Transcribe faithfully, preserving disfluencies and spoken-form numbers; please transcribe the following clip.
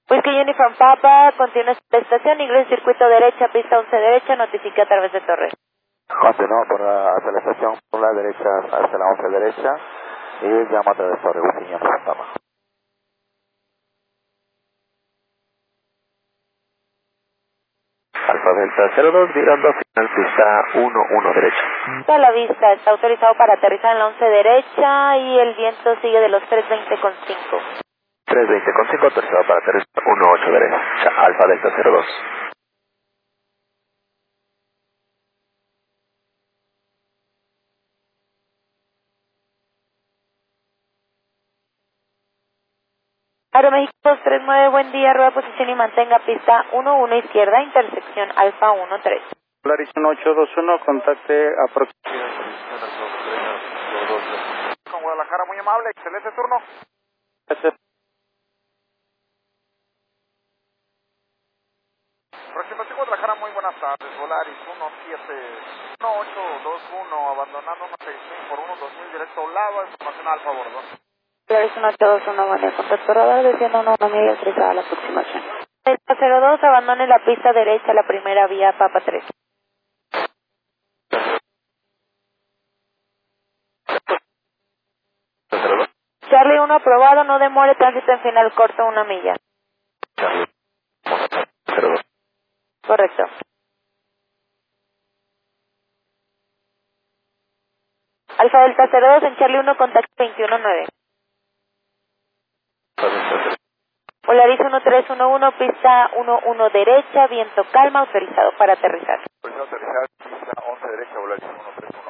Whisky Uniform Papa, continúa esta estación, inglés circuito derecha, pista once derecha, notifique a través de torre. Continúa por la, hacia la estación por la derecha, hacia la once derecha, y llama a través de torre, Whisky Uniform Papa. Alfa Delta cero dos, virando final pista uno uno derecha. Toda la vista está autorizado para aterrizar en la once derecha y el viento sigue de los tres veinte con cinco. tres veinte con cinco, autorizado para aterrizar uno ocho derecha, Alfa Delta cero dos. Aeroméxico dos tres nueve, buen día, rueda posición y mantenga pista uno uno izquierda, intersección Alfa uno tres. Polaris uno ocho dos uno, contacte aproximadamente. Con Guadalajara, muy amable, excelente turno. Gracias. Aproximación Guadalajara, muy buenas tardes. Volaris uno siete uno ocho dos uno, abandonando uno seis mil por uno dos mil directo Lava, información Alfa a bordo. Polaris uno ocho dos uno, buen día, contacto radar, desviando uno uno medio autorizada la aproximación. Delta cero dos, abandone la pista derecha, la primera vía, Papa tres. Charlie uno aprobado, no demore, tránsito en final corto, una milla. Charlie cero dos. Correcto. Alfa Delta cero dos, en Charlie uno, contacto veintiuno nueve. Polaris uno tres uno uno, pista uno uno derecha, viento calma, autorizado para aterrizar. Autorizado, pista once derecha, Volaris uno tres uno.